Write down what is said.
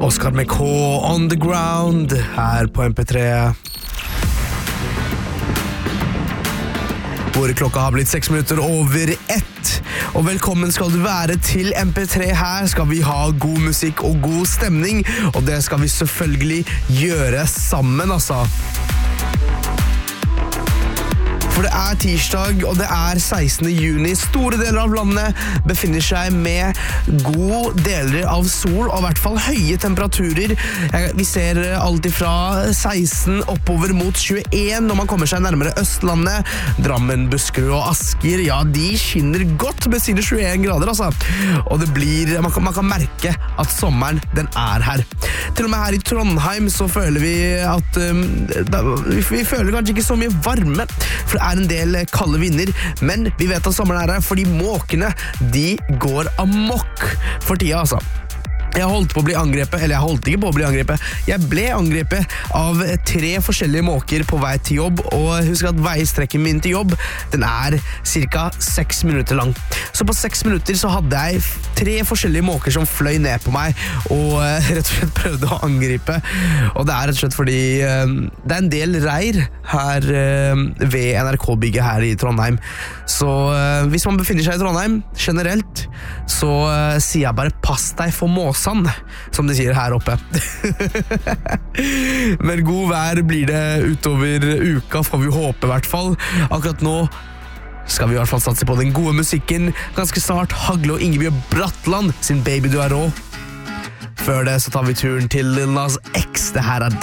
Oscar McK on the ground her på MP3 hvor klokka har blitt 6 minutter over 1 og velkommen skal du være til MP3 her skal vi ha god musikk og god stemning og det skal vi selvfølgelig gjøre sammen altså For det tirsdag, og det 16. juni. Store deler av landet befinner seg med gode deler av sol, og I hvert fall høye temperaturer. Vi ser alt fra 16 oppover mot 21 når man kommer seg nærmere Østlandet. Drammen, Buskerud og Asker, ja, de skinner godt med sine 21 grader, altså. Og det blir, man kan merke at sommeren, den her. Til og med her I Trondheim så føler vi at vi føler kanskje ikke så mye varme, for det en del kalde vinder, men vi vet at sommeren her, fordi måkene, de går amok for tida, altså. Jeg holdt på å bli angrepet, eller jeg holdt ikke på å bli angrepet. Jeg ble angrepet av 3 forskjellige måker på vei til jobb, og husk at veistrekken min til jobb, den cirka 6 minutter lang. Så på 6 minutter så hadde jeg 3 forskjellige måker som fløy ned på meg, og rett og slett prøvde å angripe. Og det rett og slett fordi det en del reir her ved NRK-bygget her I Trondheim. Så hvis man befinner seg I Trondheim, generelt, så sier jeg bare pass deg for måsen som de sier her oppe Men god vær blir det utover uka får vi håpe I hvert fall akkurat nå skal vi I hvert fall satse på den gode musikken ganske snart Hagle og Ingebjørg Bratland sin Baby du rå før det så tar vi turen til Lil Nas X det her